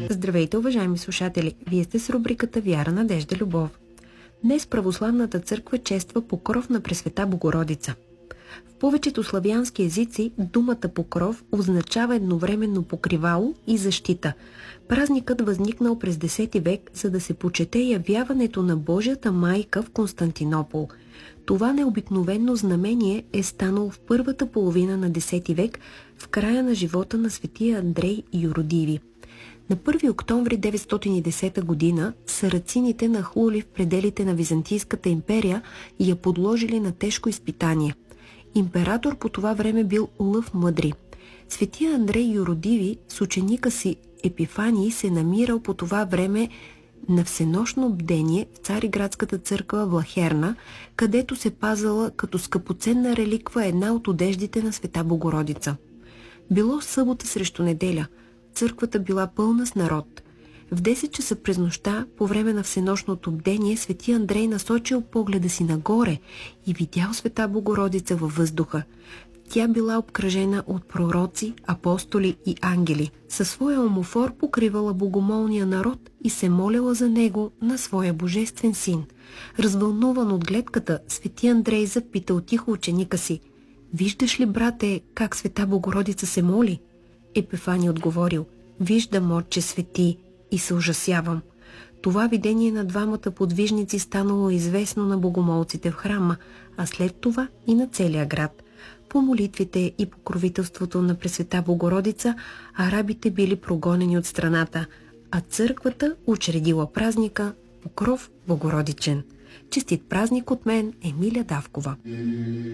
Здравейте, уважаеми слушатели! Вие сте с рубриката Вяра, надежда, любов. Днес Православната църква чества покров на Пресвета Богородица. В повечето славянски езици думата покров означава едновременно покривало и защита. Празникът възникнал през X век, за да се почете явяването на Божията майка в Константинопол. Това необикновено знамение е станало в първата половина на X век, в края на живота на светия Андрей Юродиви. На 1 октомври 910 година сарацините нахлули в пределите на Византийската империя и я подложили на тежко изпитание. Император по това време бил Лъв Мъдри. Светия Андрей Юродиви с ученика си Епифаний се намирал по това време на всенощно бдение в Цариградската църква в Лахерна, където се пазала като скъпоценна реликва една от одеждите на Света Богородица. Било събота срещу неделя. Църквата била пълна с народ. В 10 часа през нощта, по време на всенощното бдение, свети Андрей насочил погледа си нагоре и видял Света Богородица във въздуха. Тя била обкръжена от пророци, апостоли и ангели. Със своя омофор покривала богомолния народ и се моляла за него на своя божествен син. Развълнуван от гледката, свети Андрей запитал тихо ученика си: „Виждаш ли, брате, как Света Богородица се моли?“ Епифаний отговорил: „Виждам, отче свети, и се ужасявам.“ Това видение на двамата подвижници станало известно на богомолците в храма, а след това и на целия град. По молитвите и покровителството на Пресвета Богородица арабите били прогонени от страната, а църквата учредила празника Покров Богородичен. Честит празник от мен, Емилия Давкова.